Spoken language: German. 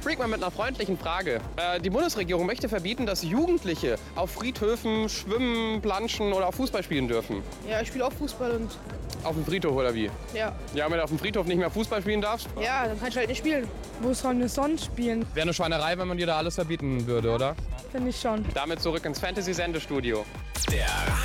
Freak mal mit einer freundlichen Frage. Die Bundesregierung möchte verbieten, dass Jugendliche auf Friedhöfen schwimmen, planschen oder auch Fußball spielen dürfen. Ja, ich spiele auch Fußball und Auf dem Friedhof oder wie? ja. Ja, wenn du auf dem Friedhof nicht mehr Fußball spielen darfst? Ja, dann kann ich halt nicht spielen. Wo sollen wir sonst spielen? Wäre eine Schweinerei, wenn man dir da alles verbieten würde, oder? Finde ich schon. Damit zurück ins Fantasy-Sendestudio. Der